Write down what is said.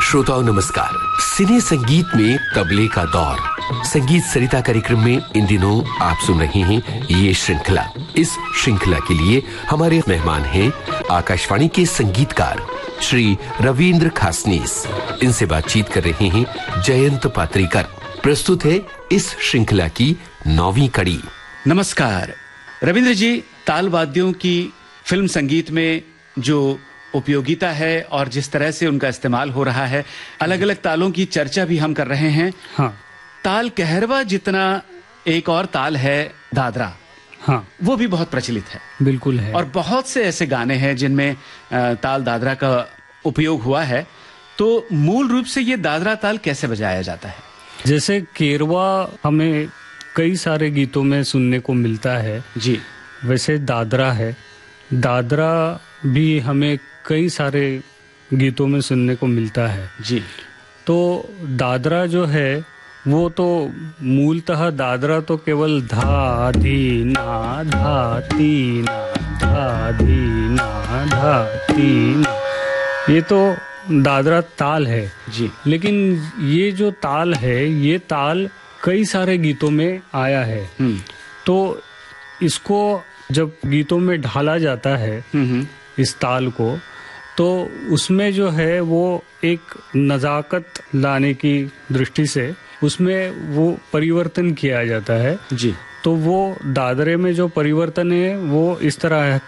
श्रोताओं नमस्कार। सिने संगीत में तबले का दौर संगीत सरिता कार्यक्रम में इन दिनों आप सुन रहे हैं ये श्रृंखला। इस श्रृंखला के लिए हमारे मेहमान हैं आकाशवाणी के संगीतकार श्री रविंद्र खासनीस। इनसे बातचीत कर रहे हैं जयंत पात्रीकर। प्रस्तुत है इस श्रृंखला की 9वीं कड़ी। नमस्कार रविंद्र जी। ताल वाद्यों की फिल्म संगीत में जो उपयोगिता है और जिस तरह से उनका इस्तेमाल हो रहा है, अलग अलग तालों की चर्चा भी हम कर रहे हैं। हाँ। ताल कहरवा जितना एक और ताल है दादरा, हाँ, वो भी बहुत प्रचलित है। बिल्कुल है। और बहुत से ऐसे गाने हैं जिनमें ताल दादरा का उपयोग हुआ है। तो मूल रूप से ये दादरा ताल कैसे बजाया जाता है? जैसे केरवा हमें कई सारे गीतों में सुनने को मिलता है जी। वैसे दादरा है। दादरा भी हमें कई सारे गीतों में सुनने को मिलता है जी। तो दादरा जो है वो तो मूलतः दादरा तो केवल धा धी ना धा ती ना धा धी ना धा ती ना, ये तो दादरा ताल है जी। लेकिन ये जो ताल है ये ताल कई सारे गीतों में आया है। तो इसको जब गीतों में ढाला जाता है इस ताल को, तो उसमें जो है वो एक नजाकत लाने की दृष्टि से उसमें वो परिवर्तन किया जाता है जी। तो वो दादरे में जो परिवर्तन है वो इस तरह